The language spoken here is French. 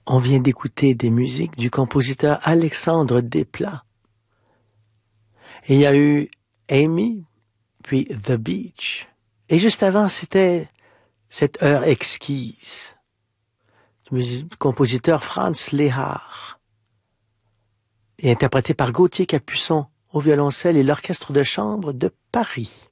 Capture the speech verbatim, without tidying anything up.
On vient d'écouter des musiques du compositeur Alexandre Desplat. Et il y a eu Amy, puis The Beach. Et juste avant, c'était cette heure exquise du compositeur Franz Lehár, et interprété par Gauthier Capuçon au violoncelle et l'orchestre de chambre de Paris.